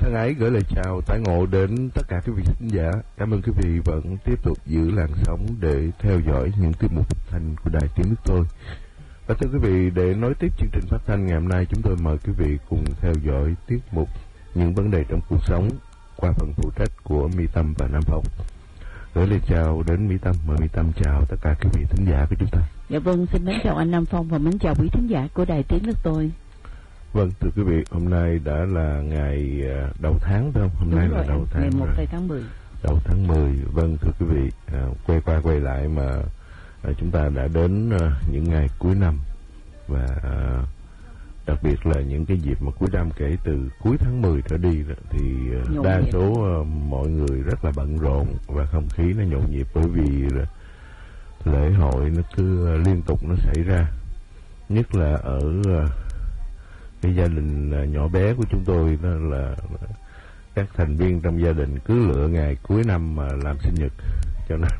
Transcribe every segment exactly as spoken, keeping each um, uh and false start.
thân ái gửi lời chào tái ngộ đến tất cả quý vị khán giả. Cảm ơn quý vị vẫn tiếp tục giữ làn sóng để theo dõi những tiết mục phát thanh của Đài Tiếng Nước Tôi. Và thưa quý vị, để nối tiếp chương trình phát thanh ngày hôm nay, chúng tôi mời quý vị cùng theo dõi tiết mục Những vấn đề trong cuộc sống qua phần phụ trách của Mỹ Tâm và Nam Phong. Gửi lời chào đến Mỹ Tâm, mời Mỹ Tâm chào tất cả quý vị thính giả của chúng ta. Dạ vâng, xin mến chào anh Nam Phong và mến chào quý thính giả của Đài Tiếng Nước Tôi. Vâng, thưa quý vị, hôm nay đã là ngày đầu tháng phải không? Hôm Đúng nay rồi, là đầu tháng ngày một tháng mười. Đầu tháng mười, vâng thưa quý vị, à, quay qua quay lại mà à, chúng ta đã đến à, những ngày cuối năm và à, đặc biệt là những cái dịp mà cuối năm kể từ cuối tháng mười trở đi đó, thì à, đa số à, mọi người rất là bận rộn và không khí nó nhộn nhịp, bởi vì là lễ hội nó cứ à, liên tục nó xảy ra, nhất là ở à, cái gia đình à, nhỏ bé của chúng tôi đó là các thành viên trong gia đình cứ lựa ngày cuối năm mà làm sinh nhật, cho nên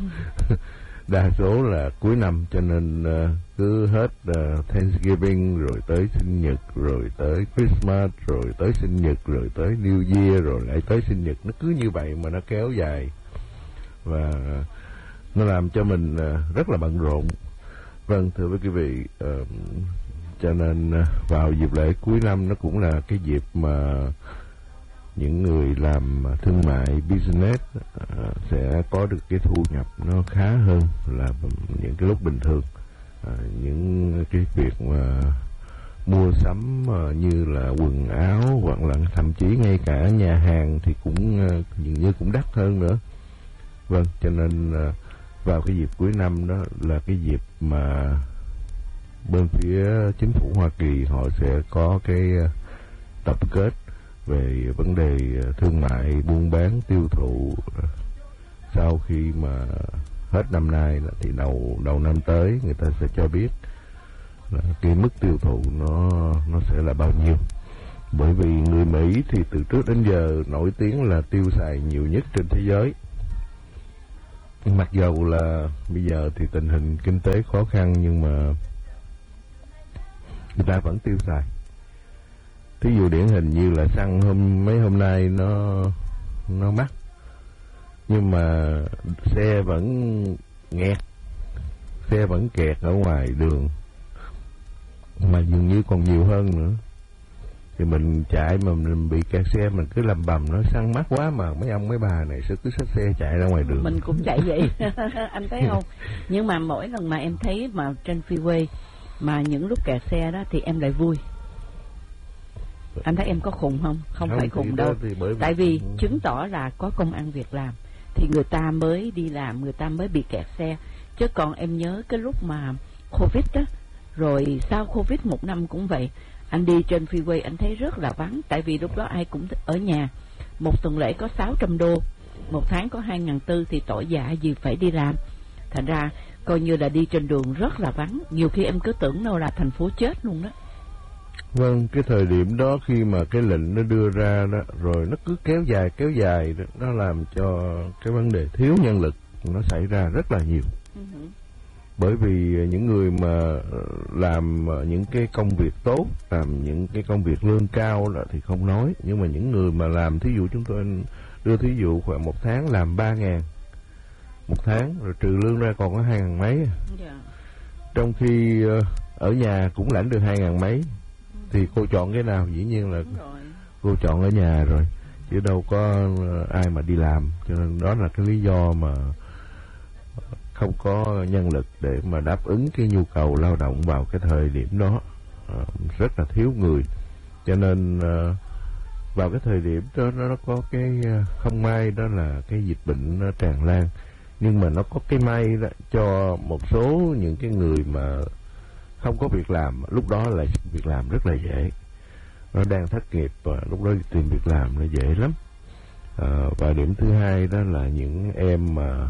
đa số là cuối năm, cho nên uh, cứ hết uh, Thanksgiving rồi tới sinh nhật, rồi tới Christmas, rồi tới sinh nhật, rồi tới New Year, rồi lại tới sinh nhật. Nó cứ như vậy mà nó kéo dài và uh, nó làm cho mình uh, rất là bận rộn. Vâng, thưa với quý vị, uh, cho nên uh, vào dịp lễ cuối năm nó cũng là cái dịp mà những người làm thương mại business uh, sẽ có được cái thu nhập nó khá hơn là những cái lúc bình thường. Uh, những cái việc mà mua sắm uh, như là quần áo hoặc là thậm chí ngay cả nhà hàng thì cũng uh, dường như cũng đắt hơn nữa. Vâng, cho nên uh, vào cái dịp cuối năm đó là cái dịp mà bên phía chính phủ Hoa Kỳ họ sẽ có cái uh, tập kết về vấn đề thương mại, buôn bán, tiêu thụ. Sau khi mà hết năm nay thì đầu đầu năm tới người ta sẽ cho biết là cái mức tiêu thụ nó nó sẽ là bao nhiêu. Bởi vì người Mỹ thì từ trước đến giờ nổi tiếng là tiêu xài nhiều nhất trên thế giới. Mặc dầu là bây giờ thì tình hình kinh tế khó khăn nhưng mà người ta vẫn tiêu xài. Thí dụ điển hình như là xăng hôm mấy hôm nay nó nó mắc, nhưng mà xe vẫn nghẹt, xe vẫn kẹt ở ngoài đường, mà dường như còn nhiều hơn nữa. Thì mình chạy mà mình bị kẹt xe, mình cứ lầm bầm nói xăng mắc quá mà mấy ông mấy bà này sẽ cứ xách xe chạy ra ngoài đường. Mình cũng chạy vậy anh thấy không? Nhưng mà mỗi lần mà em thấy mà trên freeway mà những lúc kẹt xe đó thì em lại vui. Anh thấy em có khùng không? Không, không phải khùng đâu. Bởi Tại vì ừ. chứng tỏ là có công ăn việc làm thì người ta mới đi làm, người ta mới bị kẹt xe. Chứ còn em nhớ cái lúc mà Covid đó, rồi sau Covid một năm cũng vậy, anh đi trên freeway anh thấy rất là vắng. Tại vì lúc đó ai cũng ở nhà. Một tuần lễ có sáu trăm đô, một tháng có hai ngàn tư thì tội dạ gì phải đi làm. Thành ra coi như là đi trên đường rất là vắng. Nhiều khi em cứ tưởng đâu là thành phố chết luôn đó. Vâng, cái thời điểm đó khi mà cái lệnh nó đưa ra đó, rồi nó cứ kéo dài kéo dài đó, nó làm cho cái vấn đề thiếu nhân lực nó xảy ra rất là nhiều. Uh-huh. Bởi vì những người mà làm những cái công việc tốt, làm những cái công việc lương cao đó thì không nói, nhưng mà những người mà làm, thí dụ chúng tôi đưa thí dụ khoảng một tháng làm ba ngàn một tháng, rồi trừ lương ra còn có hai ngàn mấy. Yeah. Trong khi ở nhà cũng lãnh được hai ngàn mấy. Thì cô chọn cái nào? Dĩ nhiên là cô chọn ở nhà rồi, chứ đâu có ai mà đi làm. Cho nên đó là cái lý do mà không có nhân lực để mà đáp ứng cái nhu cầu lao động vào cái thời điểm đó. À, rất là thiếu người. Cho nên à, vào cái thời điểm đó nó có cái không may đó là cái dịch bệnh nó tràn lan. Nhưng mà nó có cái may đó cho một số những cái người mà không có việc làm, lúc đó là việc làm rất là dễ. Nó đang thất nghiệp và lúc đó tìm việc làm nó dễ lắm. À, và điểm thứ hai đó là những em mà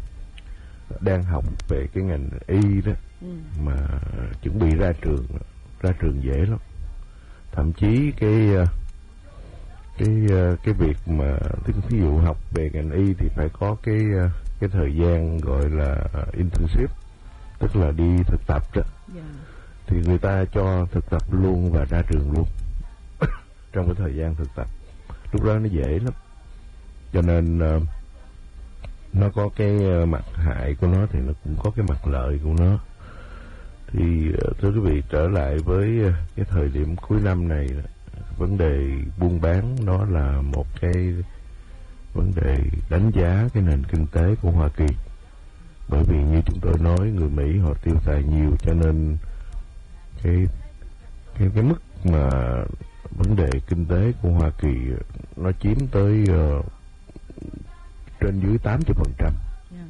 đang học về cái ngành y đó, ừ. mà chuẩn bị ra trường, ra trường dễ lắm. Thậm chí cái cái cái việc mà ví dụ học về ngành y thì phải có cái cái thời gian gọi là internship, tức là đi thực tập đó. Yeah. Thì người ta cho thực tập luôn và ra trường luôn trong cái thời gian thực tập. lúc đó nó dễ lắm. Cho nên uh, nó có cái mặt hại của nó thì nó cũng có cái mặt lợi của nó. Thì uh, thưa quý vị, trở lại với uh, cái thời điểm cuối năm này, vấn đề buôn bán nó là một cái vấn đề đánh giá cái nền kinh tế của Hoa Kỳ. Bởi vì như chúng tôi nói, người Mỹ họ tiêu xài nhiều, cho nên cái cái cái mức mà vấn đề kinh tế của Hoa Kỳ nó chiếm tới uh, trên dưới tám mươi phần trăm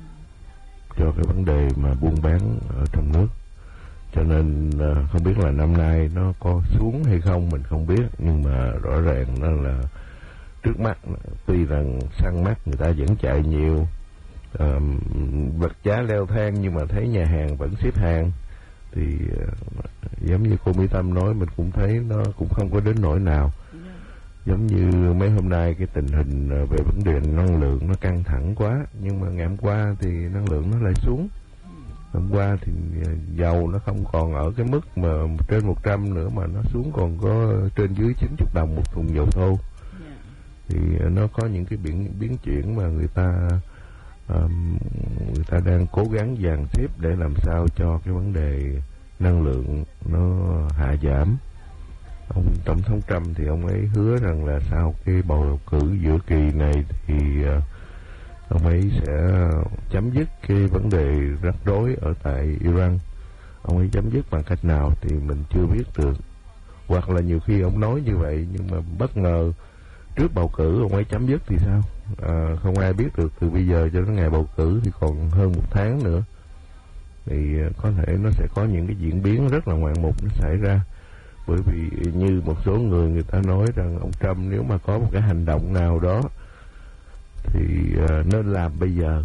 cho cái vấn đề mà buôn bán ở trong nước. Cho nên uh, không biết là năm nay nó có xuống hay không mình không biết, nhưng mà rõ ràng nó là trước mắt, tuy rằng săn mắt người ta vẫn chạy nhiều, uh, vật giá leo thang, nhưng mà thấy nhà hàng vẫn xếp hàng. Thì uh, giống như cô Mỹ Tâm nói, mình cũng thấy nó cũng không có đến nỗi nào. Giống như mấy hôm nay cái tình hình về vấn đề năng lượng nó căng thẳng quá, nhưng mà ngày hôm qua thì năng lượng nó lại xuống. Hôm qua thì dầu nó không còn ở cái mức mà trên một trăm nữa, mà nó xuống còn có trên dưới chín mươi đồng một thùng dầu thô. Thì nó có những cái biến biến chuyển mà người ta um, người ta đang cố gắng dàn xếp để làm sao cho cái vấn đề năng lượng nó hạ giảm. Ông Tổng thống Trump thì ông ấy hứa rằng là sau cái bầu cử giữa kỳ này thì uh, ông ấy sẽ chấm dứt cái vấn đề rắc rối ở tại Iran. Ông ấy chấm dứt bằng cách nào thì mình chưa biết được. Hoặc là nhiều khi ông nói như vậy, nhưng mà bất ngờ trước bầu cử ông ấy chấm dứt thì sao? À, không ai biết được. Từ bây giờ cho đến ngày bầu cử thì còn hơn một tháng nữa. Thì có thể nó sẽ có những cái diễn biến rất là ngoạn mục nó xảy ra. Bởi vì như một số người người ta nói rằng ông Trump nếu mà có một cái hành động nào đó thì uh, nên làm bây giờ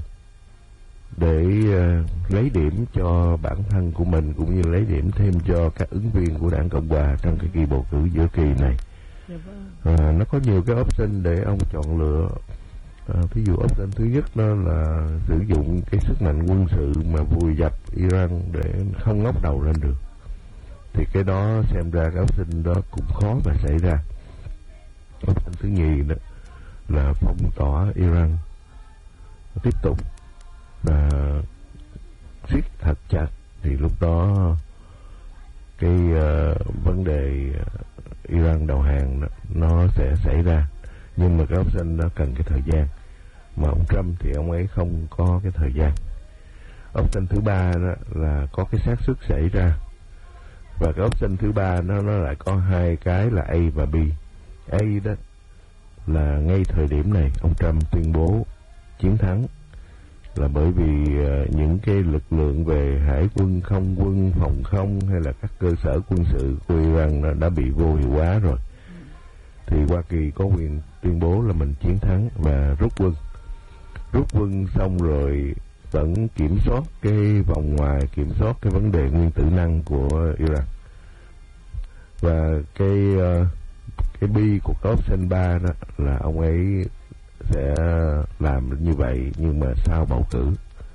để uh, lấy điểm cho bản thân của mình, cũng như lấy điểm thêm cho các ứng viên của đảng Cộng Hòa trong cái kỳ bầu cử giữa kỳ này. Uh, nó có nhiều cái option để ông chọn lựa. Uh, ví dụ option thứ nhất đó là sử dụng cái sức mạnh quân sự mà vùi dập Iran để không ngóc đầu lên được. Thì cái đó xem ra cái option đó cũng khó mà xảy ra. Option thứ nhì đó là phong tỏa Iran, tiếp tục là siết thật chặt, thì lúc đó cái uh, vấn đề Iran đầu hàng đó, nó sẽ xảy ra. Nhưng mà cái option đó cần cái thời gian, mà ông Trump thì ông ấy không có cái thời gian. Option thứ ba đó là có cái xác suất xảy ra, và cái option thứ ba nó nó lại có hai cái là A và B. A đó là ngay thời điểm này ông Trump tuyên bố chiến thắng, là bởi vì uh, những cái lực lượng về hải quân, không quân, phòng không hay là các cơ sở quân sự của Iran đã bị vô hiệu hóa rồi. Thì Hoa Kỳ có quyền tuyên bố là mình chiến thắng và rút quân. Rút quân xong rồi vẫn kiểm soát cái vòng ngoài, kiểm soát cái vấn đề nguyên tử năng của Iran. Và cái uh, cái bi của cái option ba đó là ông ấy sẽ làm như vậy, nhưng mà sau bầu cử.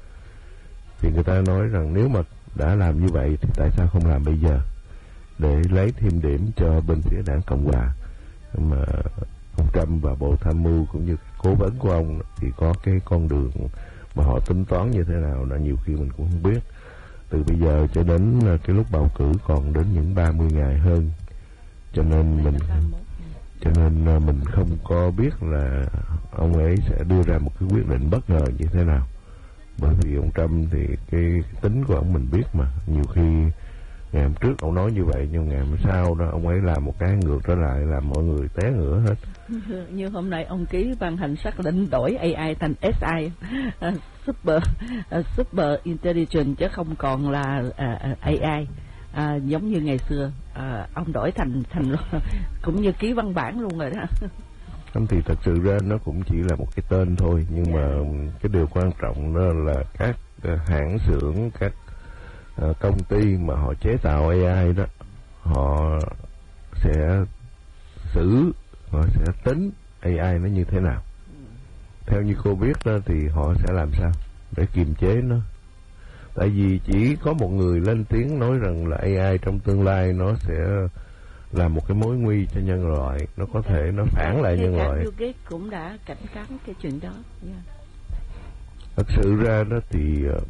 Thì người ta nói rằng nếu mà đã làm như vậy thì tại sao không làm bây giờ, để lấy thêm điểm cho bên phía đảng Cộng Hòa. Mà ông Trump và Bộ Tham mưu cũng như cố vấn của ông thì có cái con đường mà họ tính toán như thế nào là nhiều khi mình cũng không biết. Từ bây giờ cho đến cái lúc bầu cử còn đến những ba mươi ngày hơn, cho nên mình cho nên mình không có biết là ông ấy sẽ đưa ra một cái quyết định bất ngờ như thế nào. Bởi vì ông Trump thì cái tính của ông mình biết mà, nhiều khi ngày hôm trước ông nói như vậy, nhưng ngày hôm sau đó ông ấy làm một cái ngược trở lại, làm mọi người té ngửa hết. Như hôm nay ông ký ban hành sắc lệnh đổi A I thành S I, uh, super uh, super intelligent, chứ không còn là uh, A I. À, giống như ngày xưa à, ông đổi thành thành cũng như ký văn bản luôn rồi đó. Không, thì thật sự ra nó cũng chỉ là một cái tên thôi, nhưng yeah. mà cái điều quan trọng đó là các uh, hãng xưởng, các uh, công ty mà họ chế tạo A I đó, họ sẽ xử, họ sẽ tính A I nó như thế nào. ừ. Theo như cô biết đó thì họ sẽ làm sao để kiềm chế nó. Tại vì chỉ có một người lên tiếng nói rằng là A I trong tương lai nó sẽ là một cái mối nguy cho nhân loại, nó có thể nó phản lại nhân loại. Bill Gates cũng đã cảnh cáo cái chuyện đó. Yeah. Thật sự ra đó thì uh,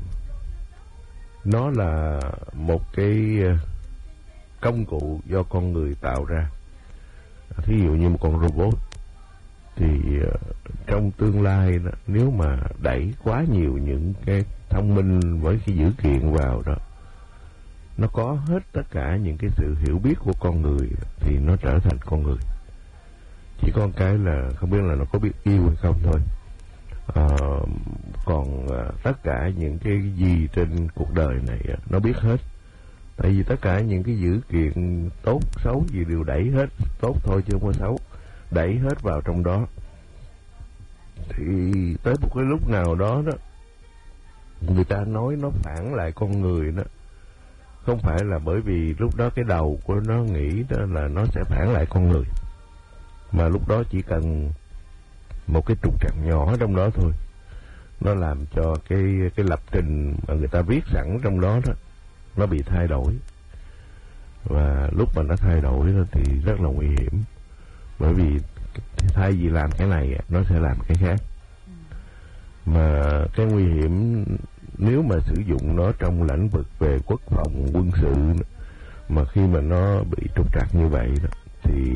nó là một cái uh, công cụ do con người tạo ra. Thí dụ như một con robot thì uh, trong tương lai đó, nếu mà đẩy quá nhiều những cái thông minh với cái dữ kiện vào đó, nó có hết tất cả những cái sự hiểu biết của con người thì nó trở thành con người. Chỉ có cái là không biết là nó có biết yêu hay không thôi. À, còn à, tất cả những cái gì trên cuộc đời này à, nó biết hết. Tại vì tất cả những cái dữ kiện tốt xấu gì đều đẩy hết tốt thôi chứ không có xấu, đẩy hết vào trong đó. Thì tới một cái lúc nào đó đó, người ta nói nó phản lại con người đó, không phải là bởi vì lúc đó cái đầu của nó nghĩ đó là nó sẽ phản lại con người, mà lúc đó chỉ cần một cái trục trặc nhỏ trong đó thôi, nó làm cho cái cái lập trình mà người ta viết sẵn trong đó đó nó bị thay đổi. Và lúc mà nó thay đổi đó thì rất là nguy hiểm, bởi vì thay vì làm cái này nó sẽ làm cái khác. Mà cái nguy hiểm nếu mà sử dụng nó trong lĩnh vực về quốc phòng quân sự, mà khi mà nó bị trục trặc như vậy đó, thì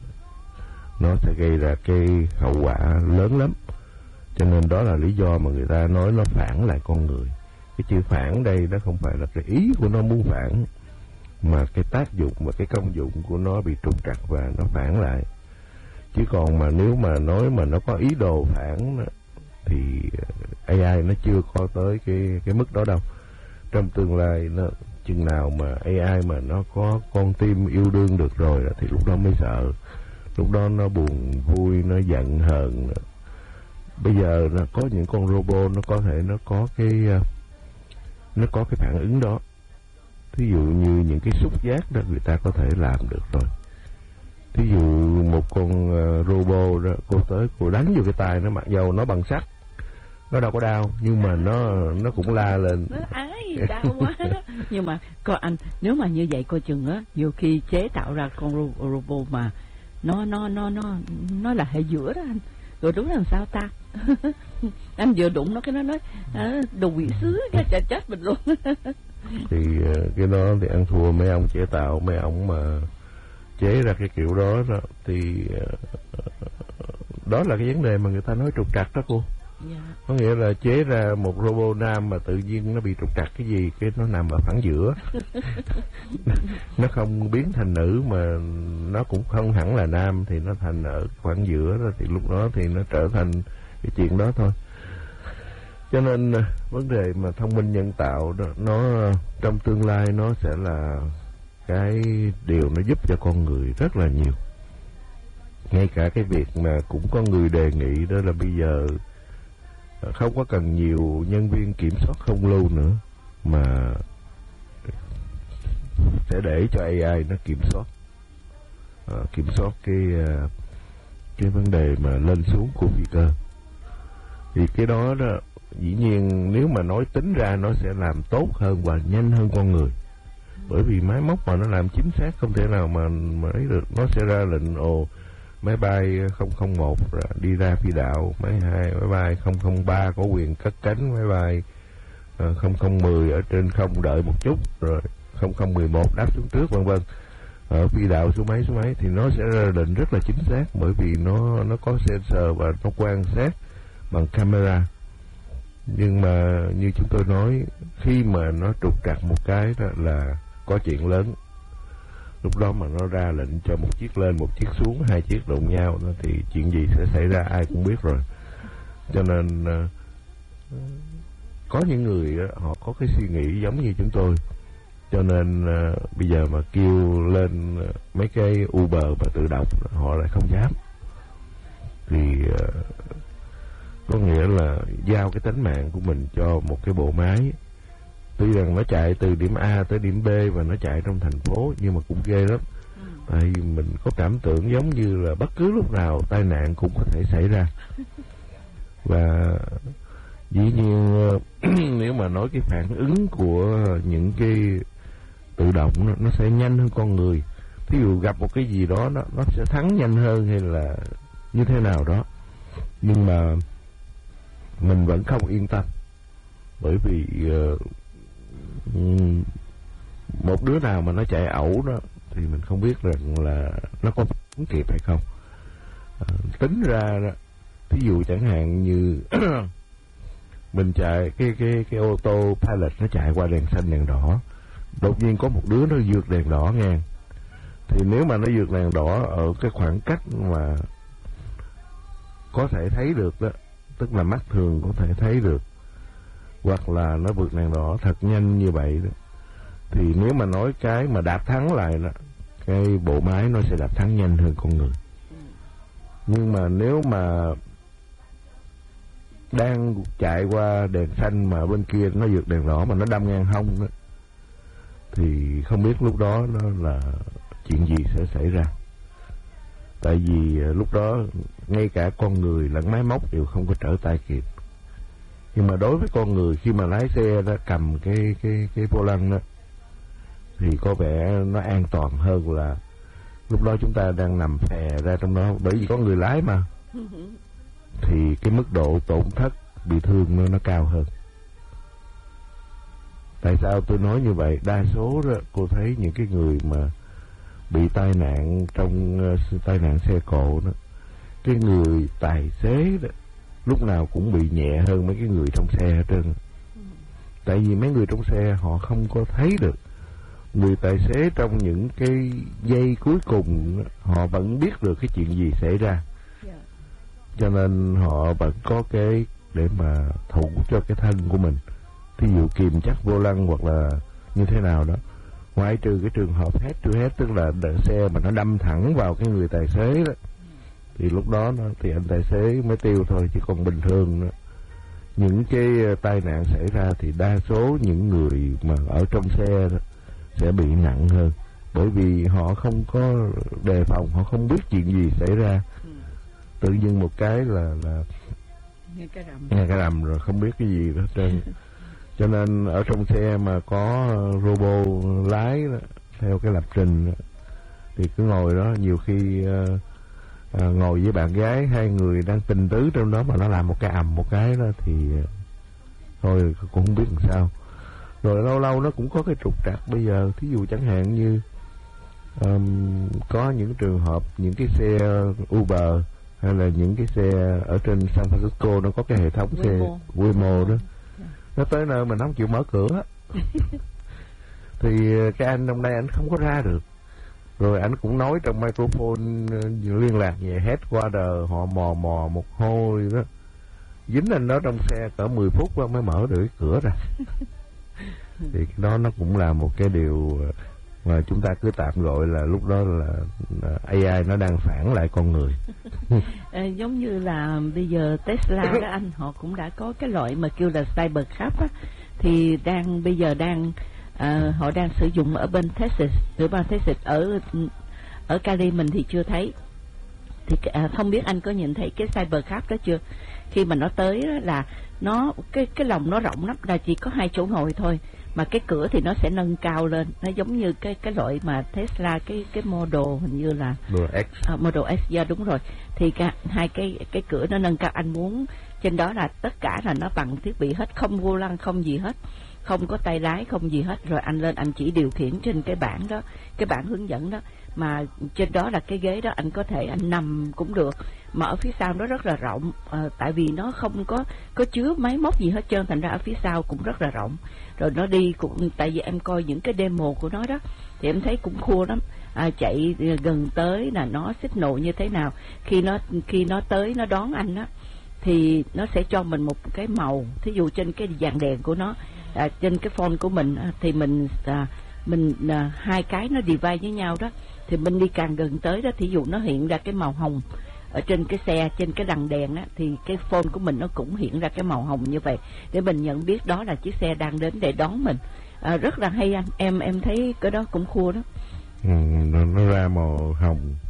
nó sẽ gây ra cái hậu quả lớn lắm. Cho nên đó là lý do mà người ta nói nó phản lại con người. Cái chữ phản đây đó không phải là cái ý của nó muốn phản, mà cái tác dụng và cái công dụng của nó bị trục trặc và nó phản lại. Chứ còn mà nếu mà nói mà nó có ý đồ phản thì a i nó chưa có tới cái cái mức đó đâu. Trong tương lai nó chừng nào mà a i mà nó có con tim yêu đương được rồi thì lúc đó mới sợ. Lúc đó nó buồn vui, nó giận hờn. Bây giờ nó có những con robot nó có thể nó có cái nó có cái phản ứng đó. Thí dụ như những cái xúc giác đó người ta có thể làm được rồi. Thí dụ một con robot đó, cô tới cô đánh vô cái tay nó, mặc dầu nó bằng sắt, nó đâu có đau, nhưng mà nó nó cũng la lên. Nó ái đau quá đó. Nhưng mà coi anh, nếu mà như vậy coi chừng á, nhiều khi chế tạo ra con ro- robot mà nó nó nó nó nó là hệ giữa đó anh, rồi đúng làm sao ta? Anh vừa đụng nó cái nó nói à, đồ quỷ sứ cái chả chết mình luôn. Thì cái đó thì ăn thua mấy ông chế tạo, mấy ông mà chế ra cái kiểu đó, đó thì đó là cái vấn đề mà người ta nói trục trặc đó cô. Yeah. Có nghĩa là chế ra một robot nam mà tự nhiên nó bị trục trặc cái gì, cái nó nằm ở phẳng giữa. Nó không biến thành nữ mà nó cũng không hẳn là nam, thì nó thành ở khoảng giữa đó, thì lúc đó thì nó trở thành cái chuyện đó thôi. Cho nên vấn đề mà thông minh nhân tạo đó, nó trong tương lai nó sẽ là cái điều nó giúp cho con người rất là nhiều. Ngay cả cái việc mà cũng có người đề nghị đó là bây giờ không có cần nhiều nhân viên kiểm soát không lưu nữa, mà sẽ để cho a i nó kiểm soát à, kiểm soát cái cái vấn đề mà lên xuống của phi cơ. Thì cái đó đó dĩ nhiên nếu mà nói tính ra nó sẽ làm tốt hơn và nhanh hơn con người, bởi vì máy móc mà nó làm chính xác không thể nào mà mà ấy được. Nó sẽ ra lệnh ồ máy bay không không một đi ra phi đạo, máy hai máy bay không không ba có quyền cất cánh, máy bay không không một ở trên không đợi một chút, rồi không không một một đáp xuống trước, vân vân, ở phi đạo số mấy số mấy, thì nó sẽ ra lệnh rất là chính xác, bởi vì nó nó có sensor và nó quan sát bằng camera. Nhưng mà như chúng tôi nói, khi mà nó trục trặc một cái đó là có chuyện lớn. Lúc đó mà nó ra lệnh cho một chiếc lên một chiếc xuống, hai chiếc đụng nhau đó, thì chuyện gì sẽ xảy ra ai cũng biết rồi. Cho nên uh, có những người uh, họ có cái suy nghĩ giống như chúng tôi, cho nên uh, bây giờ mà kêu lên uh, mấy cái Uber mà tự động họ lại không dám. Thì uh, có nghĩa là giao cái tính mạng của mình cho một cái bộ máy, tuy rằng nó chạy từ điểm A tới điểm B và nó chạy trong thành phố, nhưng mà cũng ghê lắm. Ừ. Tại vì mình có cảm tưởng giống như là bất cứ lúc nào tai nạn cũng có thể xảy ra. Và dĩ nhiên nếu mà nói cái phản ứng của những cái tự động nó, nó sẽ nhanh hơn con người, thí dụ gặp một cái gì đó nó nó sẽ thắng nhanh hơn hay là như thế nào đó, nhưng mà mình vẫn không yên tâm, bởi vì uh, một đứa nào mà nó chạy ẩu đó thì mình không biết rằng là nó có phản kịp hay không. Uh, tính ra đó, thí dụ chẳng hạn như mình chạy cái cái cái ô tô pilot nó chạy qua đèn xanh đèn đỏ, đột nhiên có một đứa nó vượt đèn đỏ ngang, thì nếu mà nó vượt đèn đỏ ở cái khoảng cách mà có thể thấy được đó, tức là mắt thường có thể thấy được, hoặc là nó vượt đèn đỏ thật nhanh như vậy đó, thì nếu mà nói cái mà đạp thắng lại đó, cái bộ máy nó sẽ đạp thắng nhanh hơn con người. Nhưng mà nếu mà đang chạy qua đèn xanh mà bên kia nó vượt đèn đỏ mà nó đâm ngang hông đó, thì không biết lúc đó nó là chuyện gì sẽ xảy ra. Tại vì lúc đó ngay cả con người lẫn máy móc đều không có trở tay kịp. Nhưng mà đối với con người, khi mà lái xe đó cầm cái cái cái vô lăng đó, thì có vẻ nó an toàn hơn là lúc đó chúng ta đang nằm phè ra trong đó, bởi vì có người lái mà, thì cái mức độ tổn thất bị thương nó nó cao hơn. Tại sao tôi nói như vậy? Đa số đó, cô thấy những cái người mà bị tai nạn trong uh, tai nạn xe cộ đó, cái người tài xế đó lúc nào cũng bị nhẹ hơn mấy cái người trong xe hết trơn. Tại vì mấy người trong xe họ không có thấy được. Người tài xế trong những cái giây cuối cùng họ vẫn biết được cái chuyện gì xảy ra, cho nên họ vẫn có cái để mà thủ cho cái thân của mình, thí dụ kìm chắc vô lăng hoặc là như thế nào đó. Ngoại trừ cái trường hợp head to head, tức là xe mà nó đâm thẳng vào cái người tài xế đó, thì lúc đó nó, thì anh tài xế mới tiêu thôi, chứ còn bình thường đó, những cái tai nạn xảy ra thì đa số những người mà ở trong xe đó sẽ bị nặng hơn, bởi vì họ không có đề phòng, họ không biết chuyện gì xảy ra, ừ. tự nhiên một cái là là nghe cái rầm, nghe cái rầm rồi không biết cái gì đó trơn. Cho nên ở trong xe mà có robot lái đó, theo cái lập trình đó, thì cứ ngồi đó, nhiều khi uh, uh, ngồi với bạn gái, hai người đang tình tứ trong đó mà nó làm một cái ầm một cái đó thì uh, thôi cũng không biết làm sao. Rồi lâu lâu nó cũng có cái trục trặc. Bây giờ thí dụ chẳng hạn như um, có những trường hợp những cái xe Uber hay là những cái xe ở trên San Francisco nó có cái hệ thống xe Waymo đó, nó tới nơi mà nó không chịu mở cửa thì cái anh trong đây anh không có ra được, rồi anh cũng nói trong microphone liên lạc về headquarter, họ mò mò một hồi đó, dính anh đó trong xe cỡ mười phút mới mở được cái cửa ra. Thì cái đó nó cũng là một cái điều mà chúng ta cứ tạm gọi là lúc đó là A I nó đang phản lại con người. À, giống như là bây giờ Tesla đó anh, họ cũng đã có cái loại mà kêu là Cybertruck á, thì đang bây giờ đang à, họ đang sử dụng ở bên Texas, ở bang Texas, ở ở Cali mình thì chưa thấy. Thì à, không biết anh có nhìn thấy cái Cybertruck đó chưa? Khi mà nó tới đó là nó cái cái lòng nó rộng lắm, là chỉ có hai chỗ ngồi thôi, mà cái cửa thì nó sẽ nâng cao lên, nó giống như cái cái loại mà Tesla cái cái model hình như là Model X. À, Model X, yeah, đúng rồi. Thì cả hai cái cái cửa nó nâng cao, anh muốn trên đó là tất cả là nó bằng thiết bị hết, không vô lăng không gì hết, không có tay lái không gì hết, rồi anh lên anh chỉ điều khiển trên cái bảng đó, cái bảng hướng dẫn đó, mà trên đó là cái ghế đó anh có thể anh nằm cũng được, mà ở phía sau nó rất là rộng, à, tại vì nó không có có chứa máy móc gì hết trơn, thành ra ở phía sau cũng rất là rộng. Rồi nó đi cũng, tại vì em coi những cái demo của nó đó thì em thấy cũng khua lắm, à, chạy gần tới là nó signal như thế nào, khi nó khi nó tới nó đón anh đó thì nó sẽ cho mình một cái màu, thí dụ trên cái dàn đèn của nó, à, trên cái phone của mình thì mình à, mình à, hai cái nó divide với nhau đó, thì mình đi càng gần tới đó, thí dụ nó hiện ra cái màu hồng ở trên cái xe, trên cái đằng đèn á, thì cái phone của mình nó cũng hiện ra cái màu hồng như vậy để mình nhận biết đó là chiếc xe đang đến để đón mình. À, rất là hay anh, em em thấy cái đó cũng khua đó. Ừ, nó, nó ra màu hồng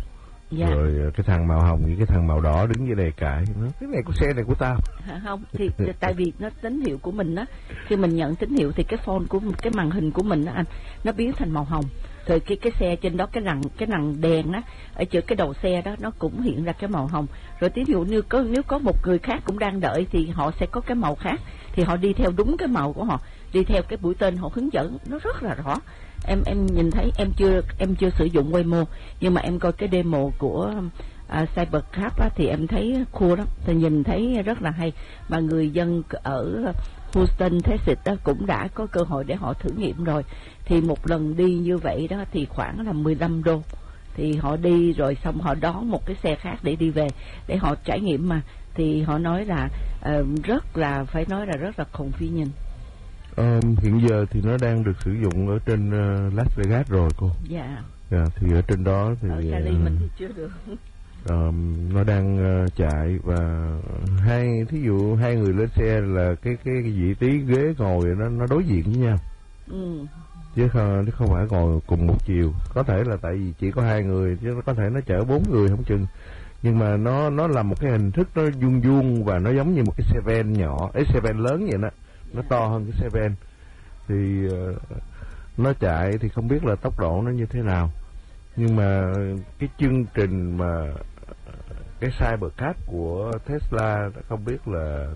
Dạ. Rồi cái thằng màu hồng với cái thằng màu đỏ đứng dưới đây cãi, nó cái này của xe này của tao. À, không thì tại vì nó tín hiệu của mình á, khi mình nhận tín hiệu thì cái phone của cái màn hình của mình á anh, nó biến thành màu hồng. Rồi cái cái xe trên đó, cái rằn cái rằn đèn á ở giữa cái đầu xe đó nó cũng hiện ra cái màu hồng. Rồi ví dụ như có nếu có một người khác cũng đang đợi thì họ sẽ có cái màu khác, thì họ đi theo đúng cái màu của họ, đi theo cái mũi tên họ hướng dẫn, nó rất là rõ. Em em nhìn thấy, em chưa em chưa sử dụng Waymo, nhưng mà em coi cái demo của à, Cybercab á, thì em thấy cool lắm, thì nhìn thấy rất là hay. Mà người dân ở Houston, Texas đó cũng đã có cơ hội để họ thử nghiệm rồi. Thì một lần đi như vậy đó thì khoảng là mười lăm đô. Thì họ đi rồi xong họ đón một cái xe khác để đi về, để họ trải nghiệm mà. Thì họ nói là uh, rất là, phải nói là rất là convenient. Uh, hiện giờ thì nó đang được sử dụng ở trên uh, Las Vegas rồi cô. Dạ. Dạ, thì ở trên đó thì ở Cali uh, mình thì chưa được. Uh, nó đang uh, chạy và hai thí dụ hai người lên xe là cái cái, cái vị trí ghế ngồi nó nó đối diện với nhau. Ừ. Chứ không, chứ không phải ngồi cùng một chiều. Có thể là tại vì chỉ có hai người, chứ có thể nó chở bốn người không chừng. Nhưng mà nó nó là một cái hình thức nó vuông vuông và nó giống như một cái xe van nhỏ, ấy xe van lớn vậy đó, nó to hơn cái xe van. Thì uh, nó chạy thì không biết là tốc độ nó như thế nào. Nhưng mà cái chương trình mà cái Cybercab của Tesla không biết là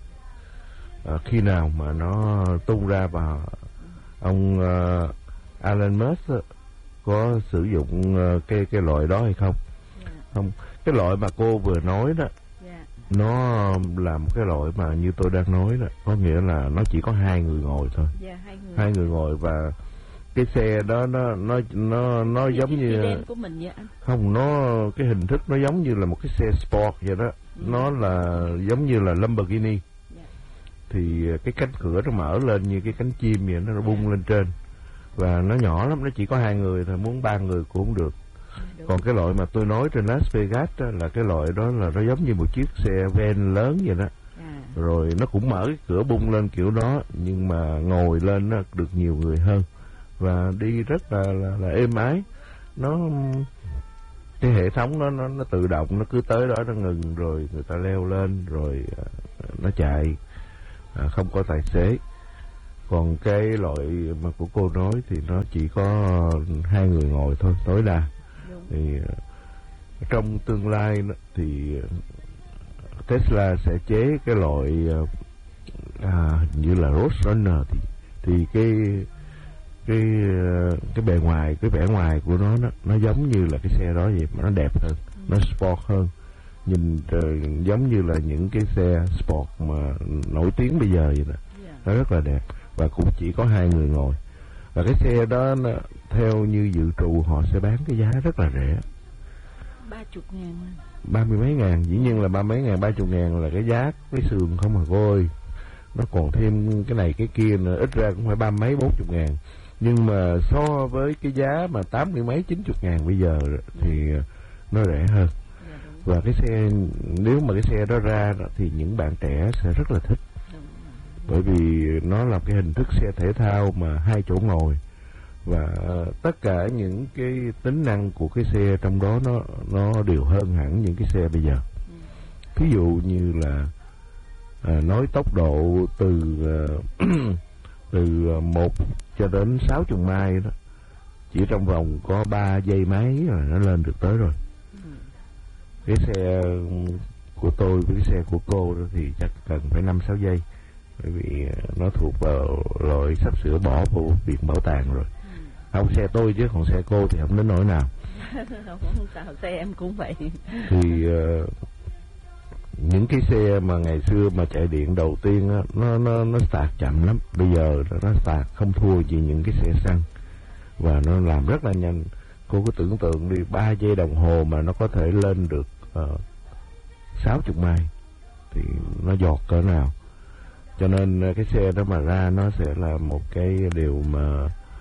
uh, khi nào mà nó tung ra, và ông uh, Elon Musk có sử dụng uh, cái cái loại đó hay không? Yeah. Không, cái loại mà cô vừa nói đó, yeah, nó là một cái loại mà như tôi đang nói đó, có nghĩa là nó chỉ có hai người ngồi thôi. Yeah, hai người. Hai người ngồi, và cái xe đó nó nó nó nó cái giống như của mình vậy anh? Không, nó cái hình thức nó giống như là một cái xe sport vậy đó. Ừ. Nó là giống như là Lamborghini. Yeah. Thì cái cánh cửa nó mở lên như cái cánh chim vậy, nó bung, yeah, lên trên. Và nó nhỏ lắm, nó chỉ có hai người thôi, muốn ba người cũng không được. Yeah, còn cái loại mà tôi nói trên Las Vegas đó, là cái loại đó là nó giống như một chiếc xe van lớn vậy đó. Yeah. Rồi nó cũng mở cái cửa bung lên kiểu đó, nhưng mà ngồi lên nó được nhiều người hơn và đi rất là là, là êm ái. Nó cái hệ thống nó nó nó tự động, nó cứ tới đó nó ngừng rồi người ta leo lên rồi uh, nó chạy, uh, không có tài xế. Còn cái loại mà của cô nói thì nó chỉ có hai người ngồi thôi tối đa. Đúng. Thì uh, trong tương lai thì uh, Tesla sẽ chế cái loại uh, à, như là Roadrunner, thì thì cái cái cái bề ngoài, cái vẻ ngoài của nó nó, nó giống như là cái xe đó vậy, mà nó đẹp hơn, ừ, nó sport hơn, nhìn uh, giống như là những cái xe sport mà nổi tiếng bây giờ vậy đó. Yeah. Nó rất là đẹp và cũng chỉ có hai người ngồi. Và cái xe đó nó, theo như dự trù họ sẽ bán cái giá rất là rẻ, ba chục ngàn, ba mươi mấy ngàn. Dĩ nhiên là ba mấy ngàn, ba chục ngàn là cái giá cái sườn không mà cô ơi. Nó còn thêm cái này cái kia nữa, ít ra cũng phải ba mấy bốn chục ngàn. Nhưng mà so với cái giá mà tám mươi mấy chín chục ngàn bây giờ thì nó rẻ hơn. Và cái xe, nếu mà cái xe đó ra thì những bạn trẻ sẽ rất là thích. Bởi vì nó là cái hình thức xe thể thao mà hai chỗ ngồi, và tất cả những cái tính năng của cái xe trong đó nó nó đều hơn hẳn những cái xe bây giờ. Ví dụ như là à, nói tốc độ từ uh, từ một cho đến sáu chục mai đó, chỉ trong vòng có ba giây mấy là nó lên được tới rồi. Ừ. Cái xe của tôi với cái xe của cô đó thì chắc cần phải năm sáu giây, bởi vì nó thuộc vào loại sắp sửa bỏ vào viện bảo tàng rồi. Ừ. Không, xe tôi chứ còn xe cô thì không đến nỗi nào. Không sao, xe em cũng vậy. Thì uh, những cái xe mà ngày xưa mà chạy điện đầu tiên á, nó nó nó start chậm lắm. Bây giờ nó start không thua gì những cái xe xăng, và nó làm rất là nhanh. Cô cứ tưởng tượng đi, ba giây đồng hồ mà nó có thể lên được uh, sáu chục mai thì nó giọt cỡ nào. Cho nên cái xe đó mà ra nó sẽ là một cái điều mà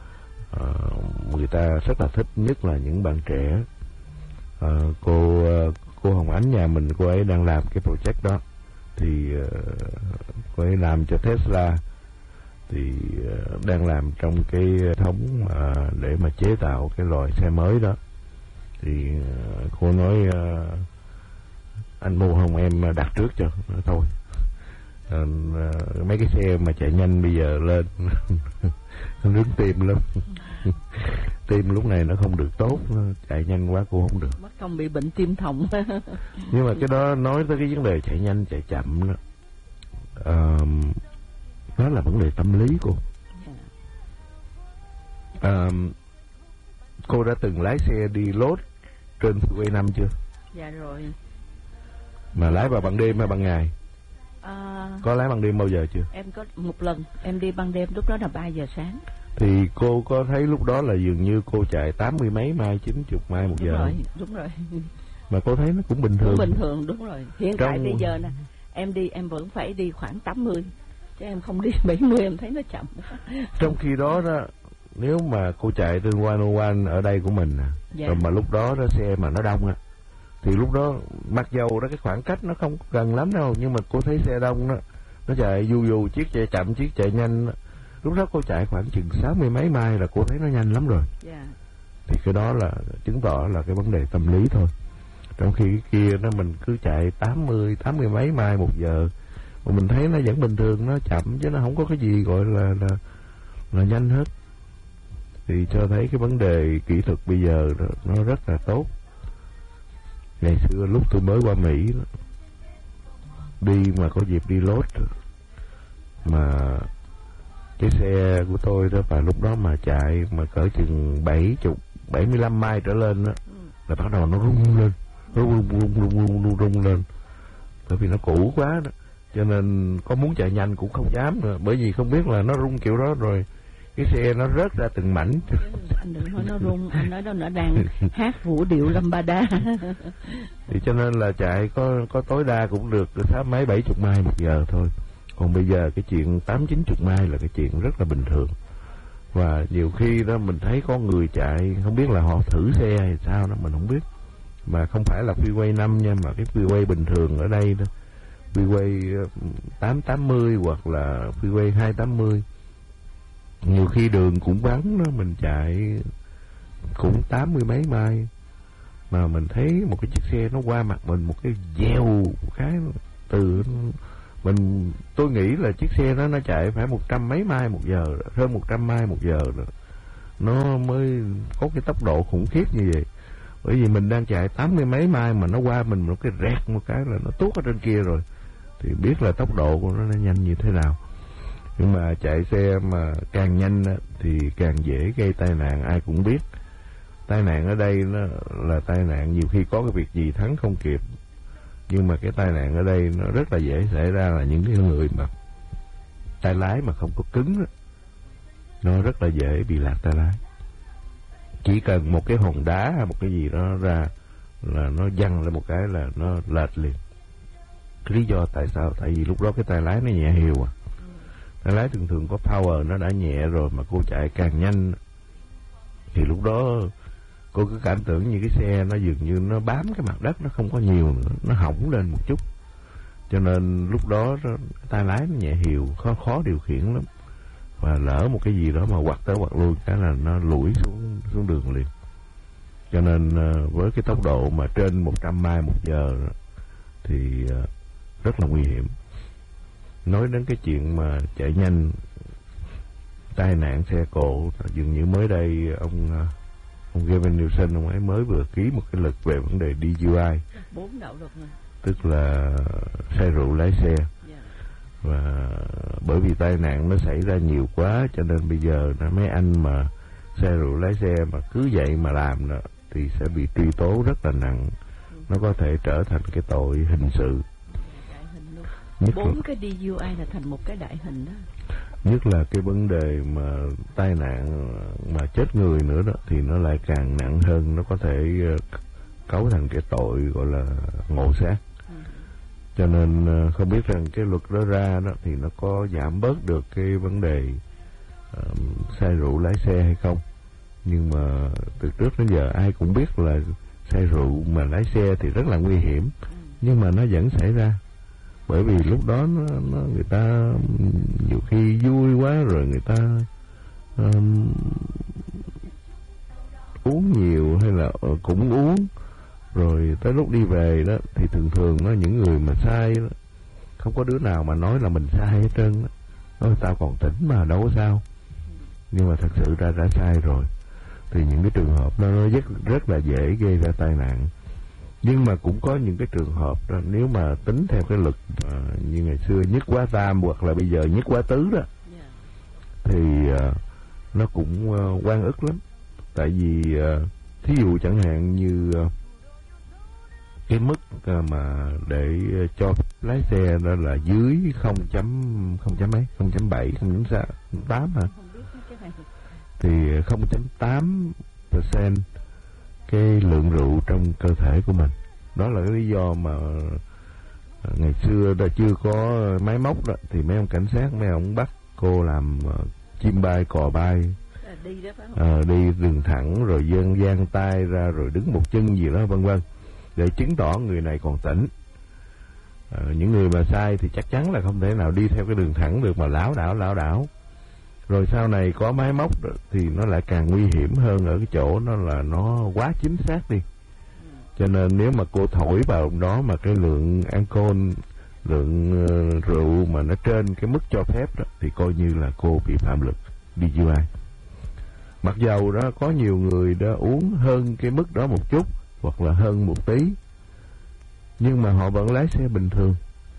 uh, người ta rất là thích, nhất là những bạn trẻ. Uh, cô uh, cô Hồng Ánh nhà mình, cô ấy đang làm cái project đó, thì uh, cô ấy làm cho Tesla, thì uh, đang làm trong cái thống uh, để mà chế tạo cái loại xe mới đó. Thì uh, cô nói uh, anh mua không em đặt trước cho. Nói thôi. Uh, mấy cái xe mà chạy nhanh bây giờ lên nó đứng tim lắm. Tim lúc này nó không được tốt, nó chạy nhanh quá cô không được. Mất công bị bệnh tim thòng. Nhưng mà cái đó nói tới cái vấn đề chạy nhanh chạy chậm đó, uh, đó là vấn đề tâm lý cô. Uh, cô đã từng lái xe đi lốt trên freeway năm chưa? Dạ rồi. Mà lái vào ban đêm hay ban ngày? À, có lái ban đêm bao giờ chưa? Em có một lần em đi ban đêm, lúc đó là ba giờ sáng. Thì cô có thấy lúc đó là dường như cô chạy tám mươi mấy mai, chín chục mai một đúng giờ? Rồi, đúng rồi. Mà cô thấy nó cũng bình thường. Cũng bình thường, đúng rồi. Hiện Trong... tại bây giờ nè, em đi em vẫn phải đi khoảng tám mươi, chứ em không đi bảy mươi, em thấy nó chậm. Trong khi đó đó, nếu mà cô chạy trên một không một ở đây của mình nè, dạ. Rồi mà lúc đó đó xe mà nó đông á, thì lúc đó mặc dầu đó cái khoảng cách nó không gần lắm đâu, nhưng mà cô thấy xe đông đó, nó chạy dù dù chiếc chạy chậm chiếc chạy nhanh đó. Lúc đó cô chạy khoảng chừng sáu mươi mấy mai là cô thấy nó nhanh lắm rồi. Yeah. Thì cái đó là chứng tỏ là cái vấn đề tâm lý thôi. Trong khi cái kia nó mình cứ chạy tám mươi, tám mươi mấy mai một giờ mà mình thấy nó vẫn bình thường, nó chậm chứ nó không có cái gì gọi là là, là nhanh hết. Thì cho thấy cái vấn đề kỹ thuật bây giờ nó rất là tốt. Ngày xưa lúc tôi mới qua Mỹ đi mà có dịp đi lốt mà cái xe của tôi đó, và lúc đó mà chạy mà cỡ chừng bảy chục, bảy mươi lăm mai trở lên đó, là bắt đầu nó rung lên, nó rung rung rung rung rung rung lên, bởi vì nó cũ quá đó, cho nên có muốn chạy nhanh cũng không dám nữa, bởi vì không biết là nó rung kiểu đó rồi cái xe nó rớt ra từng mảnh. Anh đừng nói nó rung, anh nói đó nó đang hát vũ điệu lambada. Thì cho nên là chạy có có tối đa cũng được sáu mấy bảy chục mai một giờ thôi. Còn bây giờ cái chuyện tám chín chục mai là cái chuyện rất là bình thường. Và nhiều khi đó mình thấy có người chạy không biết là họ thử xe hay sao đó mình không biết, mà không phải là freeway năm nha, mà cái freeway bình thường ở đây đó, freeway tám tám mươi hoặc là freeway hai tám mươi, nhiều khi đường cũng vắng đó, mình chạy cũng tám mươi mấy mai mà mình thấy một cái chiếc xe nó qua mặt mình một cái gieo một cái từ mình, tôi nghĩ là chiếc xe đó nó chạy phải một trăm mấy mai một giờ, hơn một trăm mai một giờ rồi nó mới có cái tốc độ khủng khiếp như vậy. Bởi vì mình đang chạy tám mươi mấy mai mà nó qua mình một cái rẹt một cái là nó tuốt ở trên kia rồi, thì biết là tốc độ của nó nhanh như thế nào. Nhưng mà chạy xe mà càng nhanh thì càng dễ gây tai nạn, ai cũng biết. Tai nạn ở đây nó là tai nạn nhiều khi có cái việc gì thắng không kịp, nhưng mà cái tai nạn ở đây nó rất là dễ xảy ra là những cái người mà tay lái mà không có cứng đó, nó rất là dễ bị lạc tay lái. Chỉ cần một cái hòn đá hay một cái gì đó ra là nó văng lên một cái là nó lệch liền. Cái lý do tại sao? Tại vì lúc đó cái tay lái nó nhẹ hiu à. Tay lái thường thường có power nó đã nhẹ rồi, mà cô chạy càng nhanh thì lúc đó cô cứ cảm tưởng như cái xe nó dường như nó bám cái mặt đất, nó không có nhiều nữa, nó hỏng lên một chút. Cho nên lúc đó tay lái nó nhẹ hiu, khó khó điều khiển lắm. Và lỡ một cái gì đó mà quặt tới quặt lui cái là nó lủi xuống xuống đường liền. Cho nên với cái tốc độ mà trên một trăm mai một giờ thì rất là nguy hiểm. Nói đến cái chuyện mà chạy nhanh, tai nạn xe cộ, dường như mới đây ông ông Gavin Newsom, ông ấy mới vừa ký một cái luật về vấn đề đê u i, bốn đạo luật này, tức là say rượu lái xe. yeah. Và bởi vì tai nạn nó xảy ra nhiều quá, cho nên bây giờ mấy anh mà say rượu lái xe mà cứ vậy mà làm đó, thì sẽ bị truy tố rất là nặng. ừ. Nó có thể trở thành cái tội hình sự. Bốn cái đê u i là thành một cái đại hình đó. Nhất là cái vấn đề mà tai nạn mà chết người nữa đó thì nó lại càng nặng hơn, nó có thể cấu thành cái tội gọi là ngộ sát. ừ. Cho nên không biết rằng cái luật đó ra đó thì nó có giảm bớt được cái vấn đề uh, say rượu lái xe hay không. Nhưng mà từ trước đến giờ ai cũng biết là say rượu mà lái xe thì rất là nguy hiểm. ừ. Nhưng mà nó vẫn xảy ra. Bởi vì lúc đó nó, nó người ta nhiều khi vui quá rồi người ta um, uống nhiều hay là cũng uống, rồi tới lúc đi về đó thì thường thường nó những người mà sai đó, không có đứa nào mà nói là mình sai hết trơn đó. Nói tao còn tỉnh mà đâu có sao, nhưng mà thật sự ra đã sai rồi thì những cái trường hợp đó nó rất rất là dễ gây ra tai nạn. Nhưng mà cũng có những cái trường hợp đó, nếu mà tính theo cái lực uh, như ngày xưa nhất quá tam hoặc là bây giờ nhất quá tứ đó, yeah. thì uh, nó cũng uh, oan ức lắm. Tại vì uh, thí dụ chẳng hạn như uh, cái mức uh, mà để uh, cho lái xe đó là dưới không chấm không chấm mấy không chấm bảy không chấm tám hả, thì không chấm tám phần trăm cái lượng rượu trong cơ thể của mình. Đó là cái lý do mà ngày xưa đã chưa có máy móc đó, thì mấy ông cảnh sát mấy ông bắt cô làm uh, chim bay cò bay, à, đi, đó, phải không? À, đi đường thẳng rồi dâng dang tay ra rồi đứng một chân gì đó vân vân, để chứng tỏ người này còn tỉnh. À, những người mà sai thì chắc chắn là không thể nào đi theo cái đường thẳng được mà lảo đảo lảo đảo. Rồi sau này có máy móc đó, thì nó lại càng nguy hiểm hơn ở cái chỗ nó là nó quá chính xác đi. Cho nên nếu mà cô thổi vào đó mà cái lượng alcohol, lượng uh, rượu mà nó trên cái mức cho phép đó, thì coi như là cô bị phạm luật đê u i. Mặc dầu đó có nhiều người đã uống hơn cái mức đó một chút hoặc là hơn một tí, nhưng mà họ vẫn lái xe bình thường.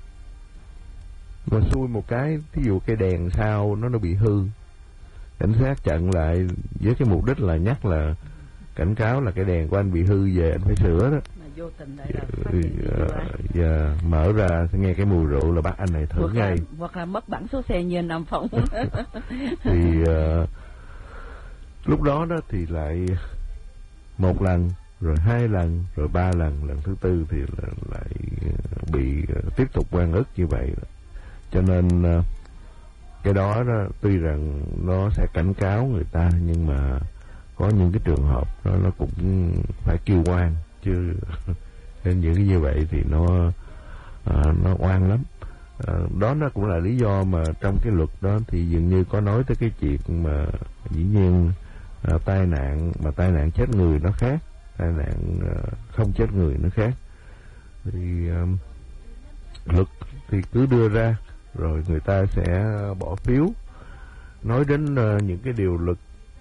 Mà xui một cái, ví dụ cái đèn sau nó nó bị hư, cảnh sát chặn lại với cái mục đích là nhắc là cảnh cáo là cái đèn của anh bị hư, về anh phải sửa đó. Mà vô tình lại là uh, yeah, mở ra nghe cái mùi rượu là bắt anh này thử hoặc ngay. Là, hoặc là mất bản số xe như anh Nam Phong. Thì uh, lúc đó đó thì lại một lần, rồi hai lần, rồi ba lần, lần thứ tư thì lại bị uh, tiếp tục oan ức như vậy. Cho nên uh, cái đó, đó tuy rằng nó sẽ cảnh cáo người ta, nhưng mà có những cái trường hợp đó nó cũng phải kêu oan chứ. Nên những cái như vậy thì nó à, nó oan lắm. À, đó nó cũng là lý do mà trong cái luật đó thì dường như có nói tới cái chuyện mà dĩ nhiên à, tai nạn mà tai nạn chết người nó khác, tai nạn à, không chết người nó khác. Thì à, luật thì cứ đưa ra rồi người ta sẽ bỏ phiếu. Nói đến uh, những cái điều luật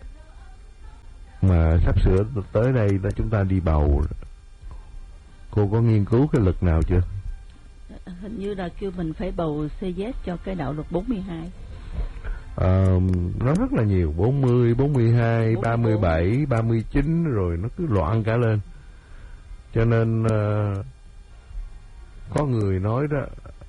mà sắp sửa tới đây là chúng ta đi bầu, cô có nghiên cứu cái luật nào chưa? Hình như là kêu mình phải bầu xê dét cho cái đạo luật bốn mươi hai. À, nó rất là nhiều, bốn mươi, bốn mươi hai, ba mươi bảy, ba mươi chín, rồi nó cứ loạn cả lên. Cho nên uh, có người nói đó,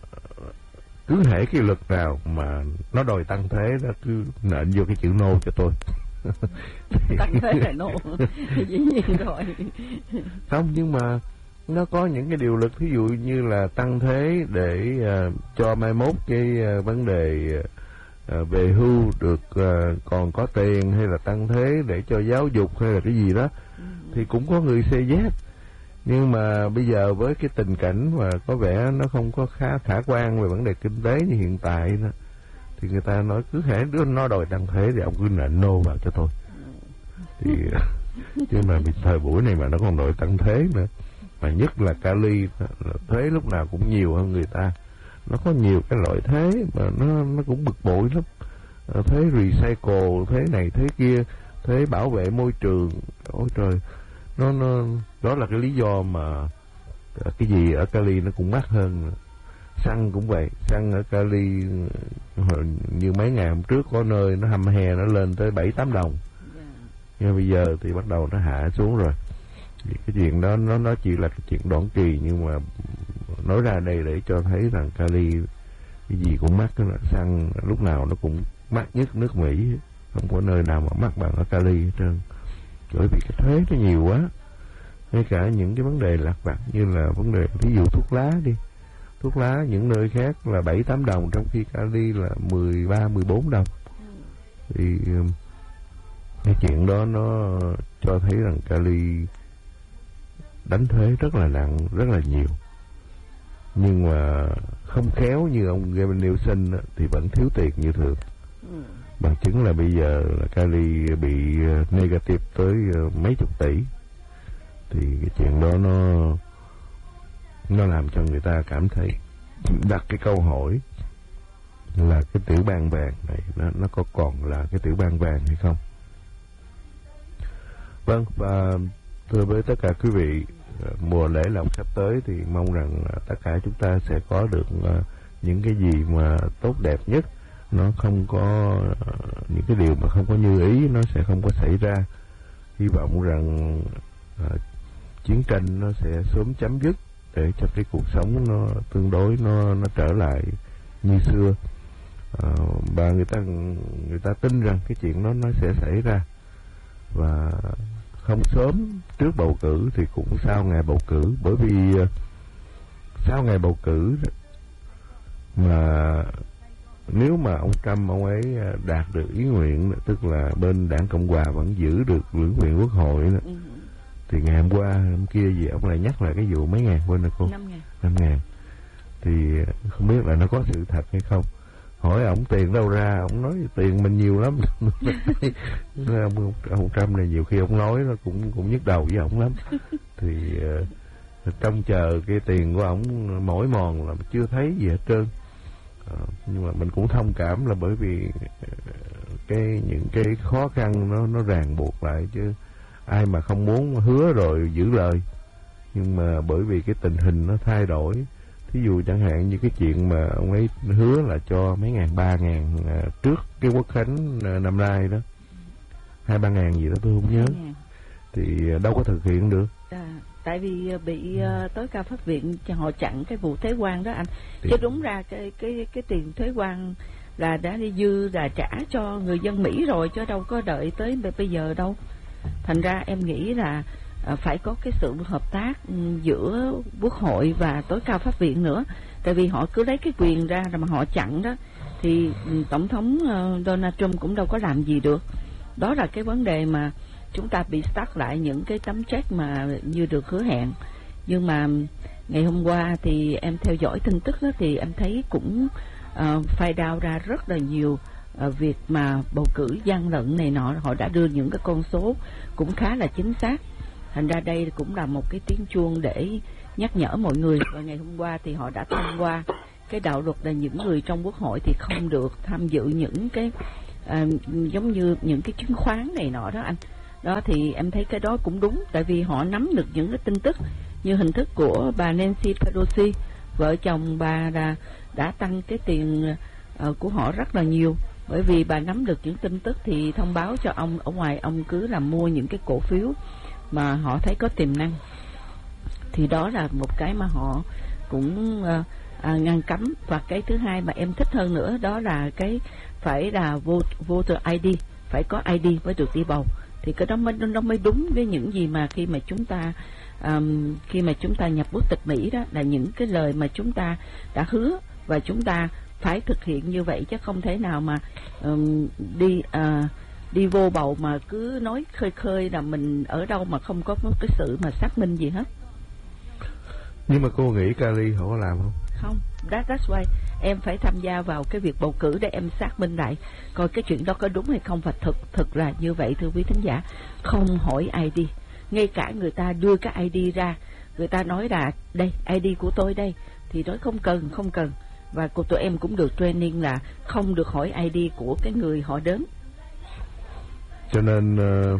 cứ hễ cái luật nào mà nó đòi tăng thế đó cứ nện vô cái chữ nô cho tôi. Tăng thế là nô, dĩ nhiên rồi. Không, nhưng mà nó có những cái điều luật, ví dụ như là tăng thế để uh, cho mai mốt cái uh, vấn đề uh, về hưu được uh, còn có tiền, hay là tăng thế để cho giáo dục hay là cái gì đó, ừ. Thì cũng có người xê dét. Nhưng mà bây giờ với cái tình cảnh mà có vẻ nó không có khá khả quan về vấn đề kinh tế như hiện tại đó, thì người ta nói cứ hễ đứa nó đòi tăng thế thì ông cứ nện nô vào cho tôi. Thì chứ mà thời buổi này mà nó còn đòi tăng thế nữa, mà nhất là Cali thuế lúc nào cũng nhiều hơn người ta. Nó có nhiều cái loại thuế mà nó nó cũng bực bội lắm. Thuế recycle, thuế này thuế kia, thuế bảo vệ môi trường. Ôi trời, nó nó đó là cái lý do mà cái gì ở Cali nó cũng mắc hơn. Xăng cũng vậy, xăng ở Cali như mấy ngày hôm trước có nơi nó hăm hè nó lên tới bảy tám đồng, yeah. Nhưng bây giờ thì bắt đầu nó hạ xuống rồi. Thì cái chuyện đó nó nó chỉ là cái chuyện đoạn kỳ, nhưng mà nói ra đây để cho thấy rằng Cali cái gì cũng mắc, xăng lúc nào nó cũng mắc nhất nước Mỹ, không có nơi nào mà mắc bằng ở Cali hết trơn. Bởi vì cái thuế nó nhiều quá. Ngay cả những cái vấn đề lặt vặt như là vấn đề ví dụ thuốc lá đi, thuốc lá những nơi khác là bảy tám đồng, trong khi Cali là mười ba mười bốn đồng. Thì cái chuyện đó nó cho thấy rằng Cali đánh thuế rất là nặng, rất là nhiều. Nhưng mà không khéo như ông Gavin Newsom thì vẫn thiếu tiền như thường. Ừ. Bằng chứng là bây giờ là Cali bị negative tới mấy chục tỷ. Thì cái chuyện đó nó nó làm cho người ta cảm thấy đặt cái câu hỏi là cái tiểu bang vàng này nó nó có còn là cái tiểu bang vàng hay không. Vâng, và thưa với tất cả quý vị, mùa lễ lộc sắp tới thì mong rằng tất cả chúng ta sẽ có được những cái gì mà tốt đẹp nhất, nó không có những cái điều mà không có như ý nó sẽ không có xảy ra. Hy vọng rằng à, chiến tranh nó sẽ sớm chấm dứt để cho cái cuộc sống nó tương đối nó nó trở lại như xưa. À, và người ta người ta tin rằng cái chuyện đó nó sẽ xảy ra, và không sớm trước bầu cử thì cũng sau ngày bầu cử, bởi vì sau ngày bầu cử mà nếu mà ông Trump ông ấy đạt được ý nguyện, tức là bên đảng Cộng hòa vẫn giữ được lưỡng viện quốc hội đó, ừ. thì ngày hôm qua hôm kia gì ông lại nhắc lại cái vụ mấy ngàn quên rồi cô năm ngàn năm ngàn thì không biết là nó có sự thật hay không. Hỏi ổng tiền đâu ra, ổng nói tiền mình nhiều lắm. ông, ông Trump này nhiều khi ông nói nó cũng cũng nhức đầu với ổng lắm. Thì uh, trông chờ cái tiền của ổng mỏi mòn là chưa thấy gì hết trơn. Uh, nhưng mà mình cũng thông cảm là bởi vì uh, cái những cái khó khăn nó nó ràng buộc lại, chứ ai mà không muốn hứa rồi giữ lời. Nhưng mà bởi vì cái tình hình nó thay đổi, thí dụ chẳng hạn như cái chuyện mà ông ấy hứa là cho mấy ngàn ba ngàn à, trước cái quốc khánh à, năm nay đó, hai ba ngàn gì đó tôi không nhớ, thì đâu có thực hiện được. À, tại vì bị uh, tối cao pháp viện họ chặn cái vụ thuế quan đó anh. Tiền. Chứ đúng ra cái cái cái tiền thuế quan là đã đi dư là trả cho người dân Mỹ rồi, chứ đâu có đợi tới bây giờ đâu. Thành ra em nghĩ là À, phải có cái sự hợp tác giữa Quốc hội và tối cao pháp viện nữa, tại vì họ cứ lấy cái quyền ra rồi mà họ chặn đó thì tổng thống uh, Donald Trump cũng đâu có làm gì được. Đó là cái vấn đề mà chúng ta bị stuck lại những cái tấm check mà như được hứa hẹn. Nhưng mà ngày hôm qua thì em theo dõi tin tức đó, thì em thấy cũng uh, phai đao ra rất là nhiều uh, việc mà bầu cử gian lận này nọ. Họ đã đưa những cái con số cũng khá là chính xác. Thành ra đây cũng là một cái tiếng chuông để nhắc nhở mọi người. Và ngày hôm qua thì họ đã thông qua cái đạo luật là những người trong Quốc hội thì không được tham dự những cái à, giống như những cái chứng khoán này nọ đó anh. Đó thì em thấy cái đó cũng đúng, tại vì họ nắm được những cái tin tức như hình thức của bà Nancy Pelosi, vợ chồng bà đã, đã tăng cái tiền uh, của họ rất là nhiều. Bởi vì bà nắm được những tin tức thì thông báo cho ông ở ngoài, ông cứ làm mua những cái cổ phiếu mà họ thấy có tiềm năng. Thì đó là một cái mà họ cũng uh, à, ngăn cấm. Và cái thứ hai mà em thích hơn nữa đó là cái phải là voter i đê, phải có i đê mới được đi bầu. Thì cái đó mới nó mới đúng với những gì mà khi mà chúng ta um, khi mà chúng ta nhập quốc tịch Mỹ đó, là những cái lời mà chúng ta đã hứa và chúng ta phải thực hiện như vậy, chứ không thể nào mà um, đi uh, đi vô bầu mà cứ nói khơi khơi là mình ở đâu mà không có cái sự mà xác minh gì hết. Nhưng mà cô nghĩ Cali họ có làm không? Không, that, that's why em phải tham gia vào cái việc bầu cử để em xác minh lại coi cái chuyện đó có đúng hay không. Và thực thực là như vậy thưa quý thính giả, không hỏi i đê. Ngay cả người ta đưa cái i đê ra, người ta nói là đây i đê của tôi đây, thì nói không cần không cần. Và cô tụi em cũng được training là không được hỏi i đê của cái người họ đến. Cho nên uh,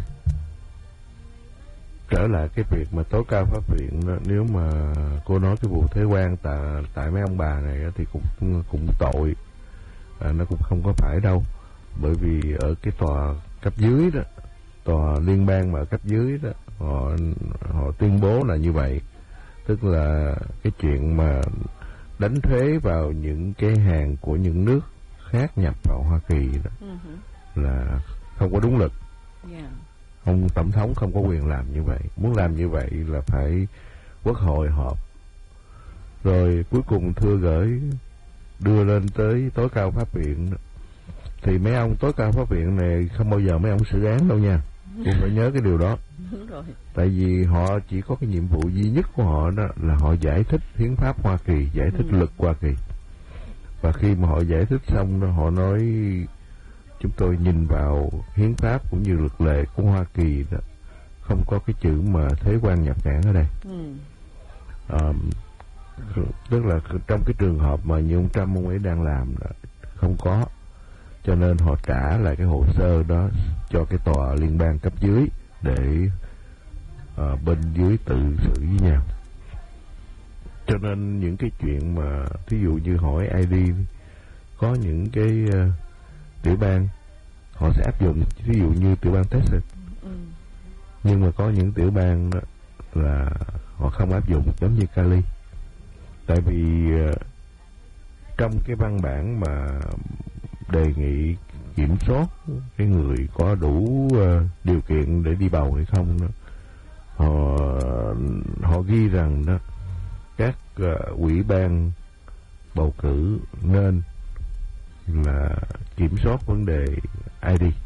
trở lại cái việc mà tối cao pháp viện, nếu mà cô nói cái vụ thuế quan tại tại mấy ông bà này thì cũng cũng tội, à, nó cũng không có phải đâu. Bởi vì ở cái tòa cấp dưới đó, tòa liên bang mà cấp dưới đó, họ họ tuyên bố là như vậy, tức là cái chuyện mà đánh thuế vào những cái hàng của những nước khác nhập vào Hoa Kỳ đó uh-huh. là không có đúng luật. Yeah. Ông tổng thống không có quyền làm như vậy. Muốn làm như vậy là phải Quốc hội họp, rồi cuối cùng thưa gửi đưa lên tới tối cao pháp viện. Thì mấy ông tối cao pháp viện này không bao giờ mấy ông xử án đâu nha. Cũng phải nhớ cái điều đó. Đúng rồi. Tại vì họ chỉ có cái nhiệm vụ duy nhất của họ đó là họ giải thích hiến pháp Hoa Kỳ, giải thích ừ. luật Hoa Kỳ. Và khi mà họ giải thích xong đó, họ nói chúng tôi nhìn vào hiến pháp cũng như luật lệ của Hoa Kỳ đó, không có cái chữ mà thuế quan nhập cảng ở đây. Ừ. À, tức là trong cái trường hợp mà như ông Trump ông ấy đang làm đó, không có, cho nên họ trả lại cái hồ sơ đó cho cái tòa liên bang cấp dưới để uh, bên dưới tự xử với nhau. Cho nên những cái chuyện mà thí dụ như hỏi i đê, có những cái uh, tiểu bang họ sẽ áp dụng, ví dụ như tiểu bang Texas, ừ. nhưng mà có những tiểu bang đó là họ không áp dụng, giống như Cali. Tại vì uh, trong cái văn bản mà đề nghị kiểm soát cái người có đủ uh, điều kiện để đi bầu hay không đó, họ họ ghi rằng đó các uh, ủy ban bầu cử nên là kiểm soát vấn đề i đê.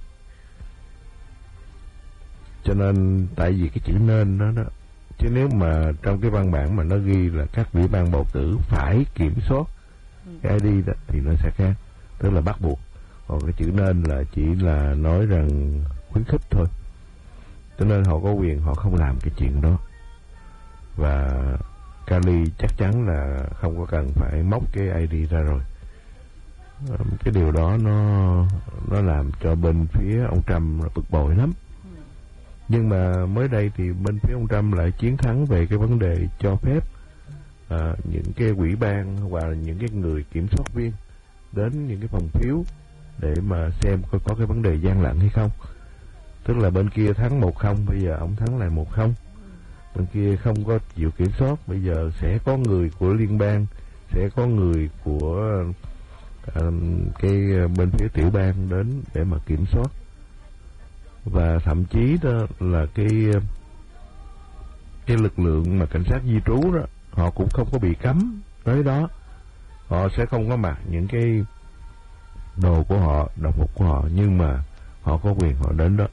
Cho nên tại vì cái chữ nên đó đó, chứ nếu mà trong cái văn bản mà nó ghi là các ủy ban bầu cử phải kiểm soát cái i đê đó thì nó sẽ khác, tức là bắt buộc. Còn cái chữ nên là chỉ là nói rằng khuyến khích thôi. Cho nên họ có quyền họ không làm cái chuyện đó. Và Cali chắc chắn là không có cần phải móc cái i đê ra rồi. Cái điều đó nó nó làm cho bên phía ông Trump bực bội lắm. Nhưng mà mới đây thì bên phía ông Trump lại chiến thắng về cái vấn đề cho phép à, những cái ủy ban và những cái người kiểm soát viên đến những cái phòng phiếu để mà xem có, có cái vấn đề gian lận hay không. Tức là bên kia thắng một không, bây giờ ông thắng lại một không. Bên kia không có chịu kiểm soát, bây giờ sẽ có người của liên bang, sẽ có người của à, cái bên phía tiểu bang đến để mà kiểm soát. Và thậm chí đó là cái cái lực lượng mà cảnh sát di trú đó, họ cũng không có bị cấm tới đó. Họ sẽ không có mặc những cái đồ của họ, đồng phục của họ, nhưng mà họ có quyền họ đến đó.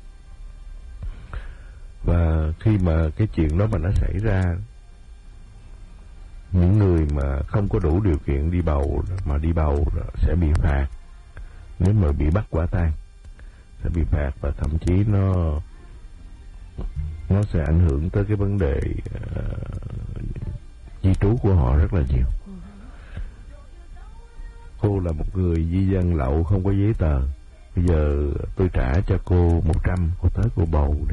Và khi mà cái chuyện đó mà nó xảy ra, những người mà không có đủ điều kiện đi bầu mà đi bầu sẽ bị phạt. Nếu mà bị bắt quả tang sẽ bị phạt, và thậm chí nó nó sẽ ảnh hưởng tới cái vấn đề uh, di trú của họ rất là nhiều. Cô là một người di dân lậu không có giấy tờ, bây giờ tôi trả cho cô một trăm, cô tới cô bầu đi.